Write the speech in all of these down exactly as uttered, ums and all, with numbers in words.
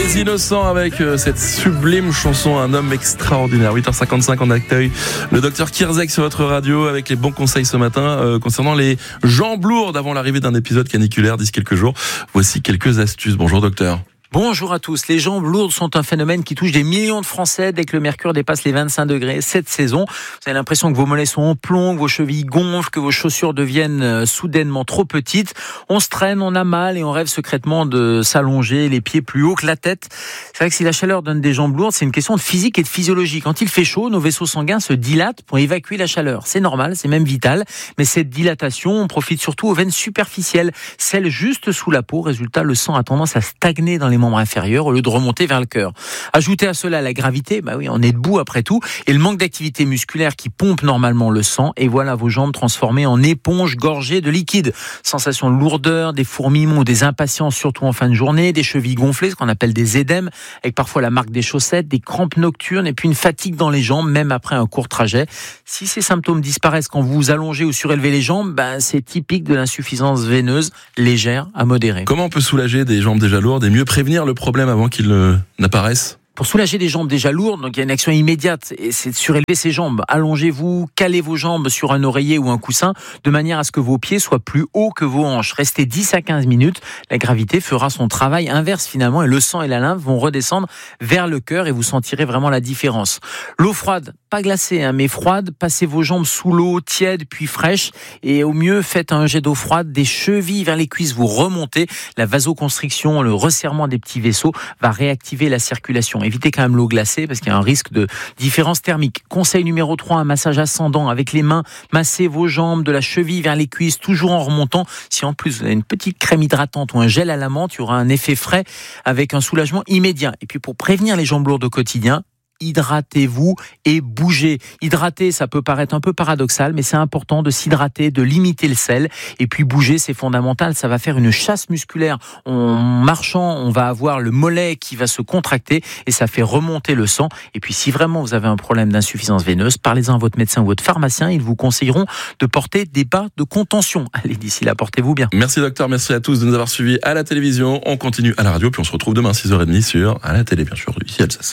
Les Innocents avec euh, cette sublime chanson Un homme extraordinaire. huit heures cinquante-cinq, on accueille le docteur Kierzek sur votre radio avec les bons conseils ce matin euh, concernant les jambes lourdes avant l'arrivée d'un épisode caniculaire d'ici quelques jours. Voici quelques astuces. Bonjour docteur. Bonjour à tous. Les jambes lourdes sont un phénomène qui touche des millions de Français dès que le mercure dépasse les vingt-cinq degrés cette saison. Vous avez l'impression que vos mollets sont en plomb, que vos chevilles gonflent, que vos chaussures deviennent soudainement trop petites. On se traîne, on a mal et on rêve secrètement de s'allonger les pieds plus haut que la tête. C'est vrai que si la chaleur donne des jambes lourdes, c'est une question de physique et de physiologie. Quand il fait chaud, nos vaisseaux sanguins se dilatent pour évacuer la chaleur. C'est normal, c'est même vital. Mais cette dilatation, on profite surtout aux veines superficielles, celles juste sous la peau. Résultat, le sang a tendance à stagner dans les membres inférieurs au lieu de remonter vers le cœur. Ajoutez à cela la gravité, bah oui, on est debout après tout, et le manque d'activité musculaire qui pompe normalement le sang, et voilà vos jambes transformées en éponges gorgées de liquide. Sensation de lourdeur, des fourmillements ou des impatiences, surtout en fin de journée, des chevilles gonflées, ce qu'on appelle des édèmes, avec parfois la marque des chaussettes, des crampes nocturnes, et puis une fatigue dans les jambes, même après un court trajet. Si ces symptômes disparaissent quand vous vous allongez ou surélevez les jambes, bah, c'est typique de l'insuffisance veineuse légère à modérée. Comment on peut soulager des jambes déjà lourdes et mieux prévenir le problème avant qu'il euh, n'apparaisse ? Pour soulager des jambes déjà lourdes, donc il y a une action immédiate, et c'est de surélever ses jambes. Allongez-vous, calez vos jambes sur un oreiller ou un coussin, de manière à ce que vos pieds soient plus hauts que vos hanches. Restez dix à quinze minutes, la gravité fera son travail inverse finalement, et le sang et la lymphe vont redescendre vers le cœur, et vous sentirez vraiment la différence. L'eau froide, pas glacée, hein, mais froide, passez vos jambes sous l'eau, tiède puis fraîche, et au mieux, faites un jet d'eau froide des chevilles vers les cuisses, vous remontez. La vasoconstriction, le resserrement des petits vaisseaux va réactiver la circulation. Évitez quand même l'eau glacée parce qu'il y a un risque de différence thermique. Conseil numéro trois, un massage ascendant avec les mains. Massez vos jambes de la cheville vers les cuisses, toujours en remontant. Si en plus vous avez une petite crème hydratante ou un gel à la menthe, il y aura un effet frais avec un soulagement immédiat. Et puis pour prévenir les jambes lourdes au quotidien, hydratez-vous et bougez. Hydrater, ça peut paraître un peu paradoxal, mais c'est important de s'hydrater, de limiter le sel. Et puis bouger, c'est fondamental. Ça va faire une chasse musculaire. En marchant, on va avoir le mollet qui va se contracter et ça fait remonter le sang. Et puis si vraiment vous avez un problème d'insuffisance veineuse, parlez-en à votre médecin ou votre pharmacien. Ils vous conseilleront de porter des bas de contention. Allez, d'ici là, portez-vous bien. Merci docteur, merci à tous de nous avoir suivis à la télévision. On continue à la radio, puis on se retrouve demain à six heures trente sur à la télé, bien sûr, ici Alsace.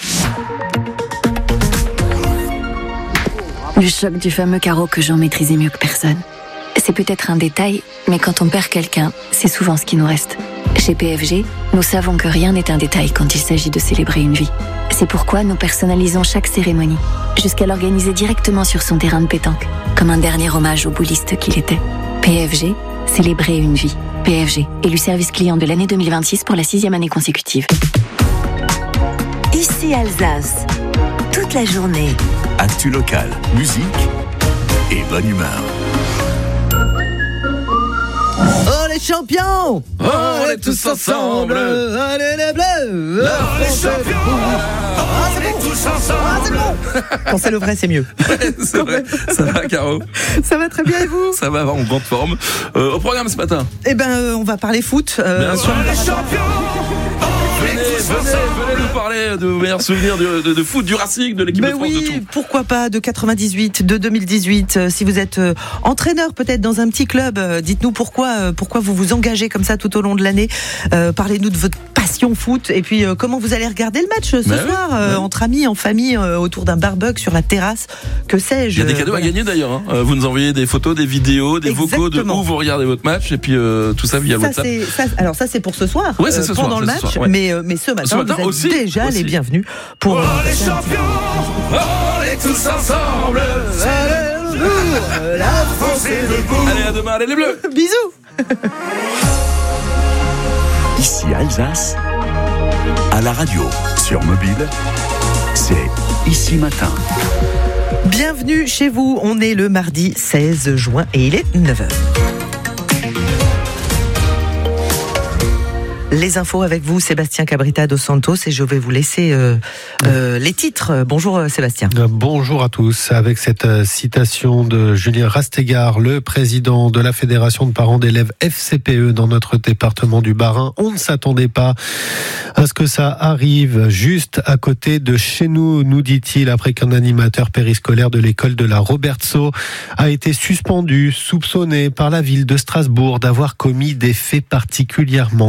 Le choc du fameux carreau que Jean maîtrisait mieux que personne. C'est peut-être un détail, mais quand on perd quelqu'un, c'est souvent ce qui nous reste. Chez P F G, nous savons que rien n'est un détail quand il s'agit de célébrer une vie. C'est pourquoi nous personnalisons chaque cérémonie, jusqu'à l'organiser directement sur son terrain de pétanque, comme un dernier hommage au bouliste qu'il était. P F G, célébrer une vie. P F G, élu service client de l'année deux mille vingt-six pour la sixième année consécutive. Ici Alsace, toute la journée. Actu local, musique et bonne humeur. Oh les champions! Oh, on est tous ensemble! Allez les bleus! Oh les champions! Oh, on est tous ensemble! Ah, c'est bon. Quand c'est le vrai, c'est mieux. C'est vrai. Ça va, Caro? Ça va très bien, et vous? Ça va, en grande forme. Euh, au programme ce matin? Eh ben, euh, on va parler foot. Euh, Bien sûr. Oh les champions! Venez, venez, venez nous parler de vos meilleurs souvenirs de, de, de foot, du Racing, de l'équipe Ben de France, oui, de tout. pourquoi pas, de quatre-vingt-dix-huit, de deux mille dix-huit. Euh, si vous êtes euh, entraîneur peut-être dans un petit club, euh, dites-nous pourquoi, euh, pourquoi vous vous engagez comme ça tout au long de l'année. Euh, parlez-nous de votre passion foot et puis euh, comment vous allez regarder le match euh, ce Ben soir, oui, euh, ouais. entre amis, en famille, euh, autour d'un barbecue sur la terrasse, que sais-je. Il y a des cadeaux euh, à gagner d'ailleurs. Hein. Euh, Vous nous envoyez des photos, des vidéos, des vocaux de Exactement. où vous regardez votre match et puis euh, tout ça via Ça, WhatsApp. c'est, ça, alors ça c'est pour ce soir, Ouais, c'est ce soir, pendant c'est le ce match, soir, ouais. mais, euh, mais ce matin, Ce matin vous êtes aussi, déjà aussi. les bienvenus pour... Oh les champions! Oh, on est tous ensemble! La France est debout! Allez, à demain, allez les Bleus! Bisous. Ici Alsace, à la radio, sur mobile, c'est Ici Matin. Bienvenue chez vous, on est le mardi seize juin et il est neuf heures. Les infos avec vous, Sébastien Cabrita dos Santos, et je vais vous laisser euh, euh, les titres. Bonjour Sébastien. Bonjour à tous. Avec cette citation de Julien Rastegard, le président de la Fédération de parents d'élèves F C P E dans notre département du Bas-Rhin, on ne s'attendait pas à ce que ça arrive juste à côté de chez nous, nous dit-il, après qu'un animateur périscolaire de l'école de la Robertso a été suspendu, soupçonné par la ville de Strasbourg d'avoir commis des faits particulièrement graves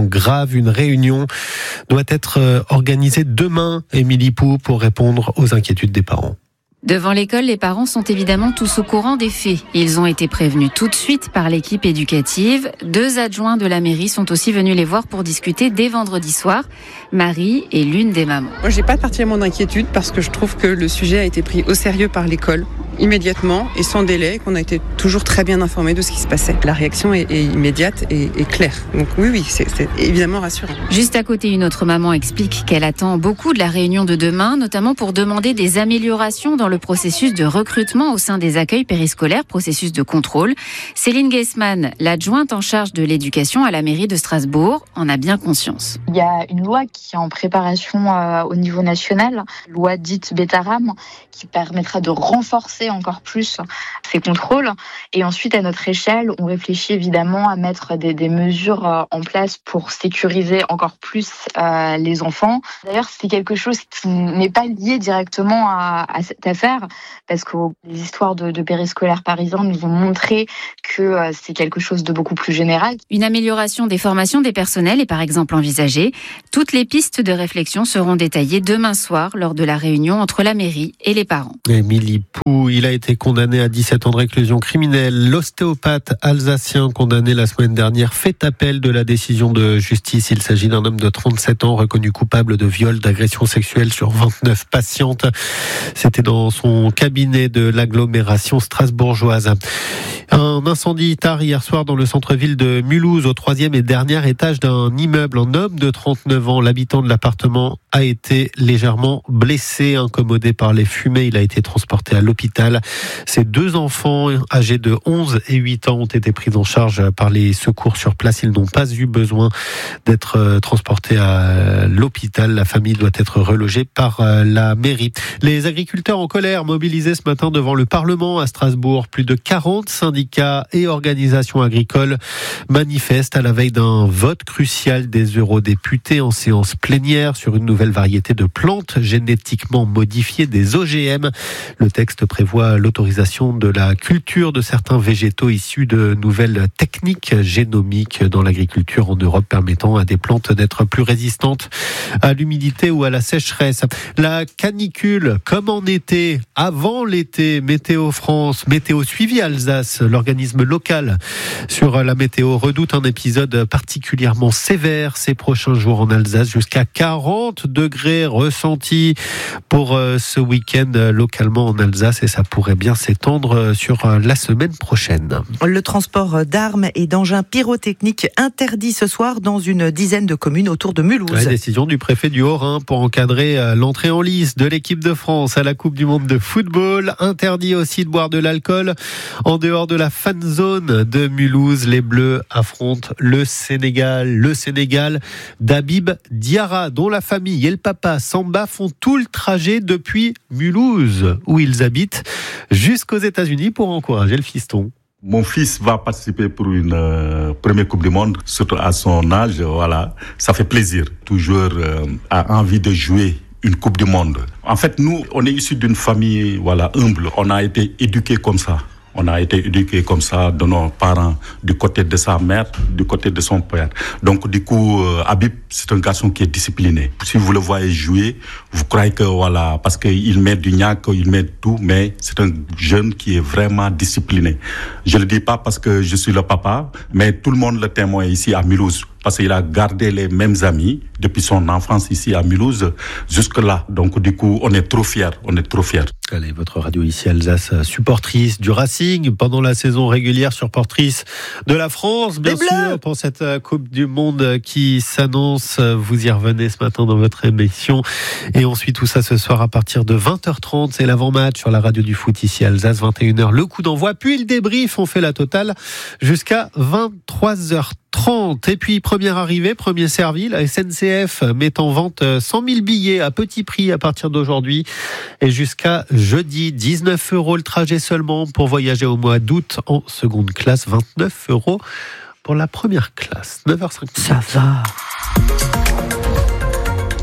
grave. Une réunion doit être organisée demain, Émilie Pou, pour répondre aux inquiétudes des parents. Devant l'école, les parents sont évidemment tous au courant des faits. Ils ont été prévenus tout de suite par l'équipe éducative. Deux adjoints de la mairie sont aussi venus les voir pour discuter dès vendredi soir. Marie est l'une des mamans. Moi, j'ai pas particulièrement d'inquiétude parce que je trouve que le sujet a été pris au sérieux par l'école, immédiatement et sans délai, et qu'on a été toujours très bien informés de ce qui se passait. La réaction est, est immédiate et, et claire. Donc oui, oui, c'est, c'est évidemment rassurant. Juste à côté, une autre maman explique qu'elle attend beaucoup de la réunion de demain, notamment pour demander des améliorations dans le processus de recrutement au sein des accueils périscolaires, processus de contrôle. Céline Geisman, l'adjointe en charge de l'éducation à la mairie de Strasbourg, en a bien conscience. Il y a une loi qui est en préparation euh, au niveau national, loi dite Betaram, qui permettra de renforcer encore plus ces contrôles. Et ensuite, à notre échelle, on réfléchit évidemment à mettre des, des mesures euh, en place pour sécuriser encore plus euh, les enfants. D'ailleurs, c'est quelque chose qui n'est pas lié directement à, à cette affaire, parce que les histoires de, de périscolaires parisiens nous ont montré que euh, c'est quelque chose de beaucoup plus général. Une amélioration des formations des personnels est par exemple envisagée. Toutes les pistes de réflexion seront détaillées demain soir lors de la réunion entre la mairie et les parents. Émilie Pou, il a été condamné à dix-sept ans de réclusion criminelle. L'ostéopathe alsacien condamné la semaine dernière fait appel de la décision de justice. Il s'agit d'un homme de trente-sept ans reconnu coupable de viol, d'agression sexuelle sur vingt-neuf patientes. C'était dans son cabinet de l'agglomération strasbourgeoise. Un incendie tard hier soir dans le centre-ville de Mulhouse, au troisième et dernier étage d'un immeuble. Un homme de trente-neuf ans, l'habitant de l'appartement, a été légèrement blessé, incommodé par les fumées. Il a été transporté à l'hôpital. Ses deux enfants, âgés de onze et huit ans, ont été pris en charge par les secours sur place. Ils n'ont pas eu besoin d'être transportés à l'hôpital. La famille doit être relogée par la mairie. Les agriculteurs en colère mobilisés ce matin devant le Parlement à Strasbourg. Plus de quarante syndicats et organisations agricoles manifestent à la veille d'un vote crucial des eurodéputés en séance plénière sur une nouvelle variété de plantes génétiquement modifiées, des O G M. Le texte prévoit l'autorisation de la culture de certains végétaux issus de nouvelles techniques génomiques dans l'agriculture en Europe, permettant à des plantes d'être plus résistantes à l'humidité ou à la sécheresse. La canicule, comme en été, avant l'été, Météo France, Météo Suivi Alsace, l'organisme local sur la météo, redoute un épisode particulièrement sévère ces prochains jours en Alsace, jusqu'à quarante degrés ressentis pour ce week-end localement en Alsace, et ça pourrait bien s'étendre sur la semaine prochaine. Le transport d'armes et d'engins pyrotechniques interdit ce soir dans une dizaine de communes autour de Mulhouse. La décision du préfet du Haut-Rhin pour encadrer l'entrée en lice de l'équipe de France à la Coupe du Monde de football. Interdit aussi de boire de l'alcool en dehors de la fan zone de Mulhouse. Les Bleus affrontent le Sénégal. Le Sénégal d'Habib Diarra, dont la famille et le papa Samba font tout le trajet depuis Mulhouse, où ils habitent, jusqu'aux États-Unis pour encourager le fiston. Mon fils va participer pour une euh, première Coupe du Monde, surtout à son âge. Voilà, ça fait plaisir. Toujours euh, a envie de jouer une Coupe du Monde. En fait, nous, on est issus d'une famille, voilà, humble. On a été éduqués comme ça. On a été éduqués comme ça de nos parents, du côté de sa mère, du côté de son père. Donc, du coup, euh, Habib, c'est un garçon qui est discipliné. Si vous le voyez jouer, vous croyez que, voilà, parce qu'il met du gnac, il met tout, mais c'est un jeune qui est vraiment discipliné. Je le dis pas parce que je suis le papa, mais tout le monde le témoin ici à Mulhouse. Parce qu'il a gardé les mêmes amis depuis son enfance ici à Mulhouse jusque-là. Donc, du coup, on est trop fiers. On est trop fiers. Allez, votre radio ici Alsace, supportrice du Racing pendant la saison régulière, supportrice de la France, bien sûr, pour cette Coupe du Monde qui s'annonce. Vous y revenez ce matin dans votre émission. Et on suit tout ça ce soir à partir de vingt heures trente. C'est l'avant-match sur la radio du foot ici Alsace, vingt et une heures. Le coup d'envoi, puis le débrief. On fait la totale jusqu'à vingt-trois heures trente. Et puis, première arrivée, premier servi, la S N C F met en vente cent mille billets à petit prix à partir d'aujourd'hui et jusqu'à jeudi. dix-neuf euros le trajet seulement pour voyager au mois d'août en seconde classe, vingt-neuf euros pour la première classe. neuf heures cinq. Ça va.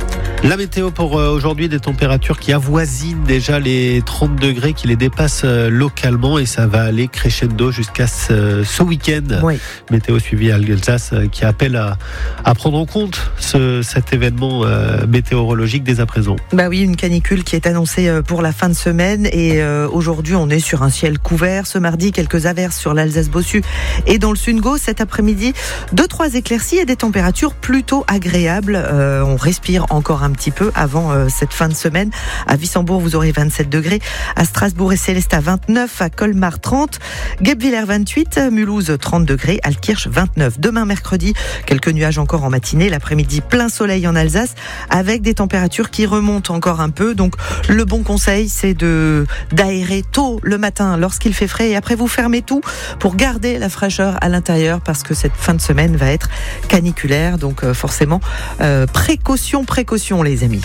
La météo pour aujourd'hui, des températures qui avoisinent déjà les trente degrés, qui les dépassent localement, et ça va aller crescendo jusqu'à ce, ce week-end. Oui. Météo suivi à Alsace qui appelle à, à prendre en compte ce, cet événement euh, météorologique dès à présent. Bah oui, une canicule qui est annoncée pour la fin de semaine, et euh, aujourd'hui on est sur un ciel couvert. Ce mardi, quelques averses sur l'Alsace-Bossu et dans le Sungo. Cet après-midi, deux trois éclaircies et des températures plutôt agréables. Euh, on respire encore un petit peu avant euh, cette fin de semaine. À Wissembourg, vous aurez vingt-sept degrés. À Strasbourg et Célestat, vingt-neuf. À Colmar, trente. Guebwiller, vingt-huit. Mulhouse, trente degrés. Altkirch, vingt-neuf. Demain, mercredi, quelques nuages encore en matinée. L'après-midi, plein soleil en Alsace avec des températures qui remontent encore un peu. Donc, le bon conseil, c'est de d'aérer tôt le matin lorsqu'il fait frais, et après vous fermez tout pour garder la fraîcheur à l'intérieur, parce que cette fin de semaine va être caniculaire. Donc, euh, forcément, euh, précaution, précaution, les amis.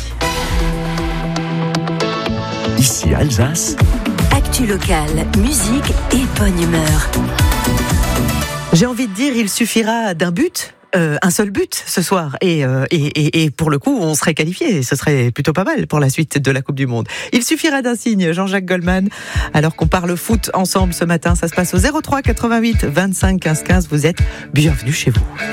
Ici Alsace. Actu locale, musique et bonne humeur. J'ai envie de dire, il suffira d'un but. Euh, un seul but ce soir, et, euh, et, et, et pour le coup on serait qualifié, ce serait plutôt pas mal pour la suite de la Coupe du Monde. Il suffira d'un signe, Jean-Jacques Goldman, alors qu'on parle foot ensemble ce matin. Ça se passe au zéro trois quatre-vingt-huit vingt-cinq quinze quinze. Vous êtes bienvenue chez vous.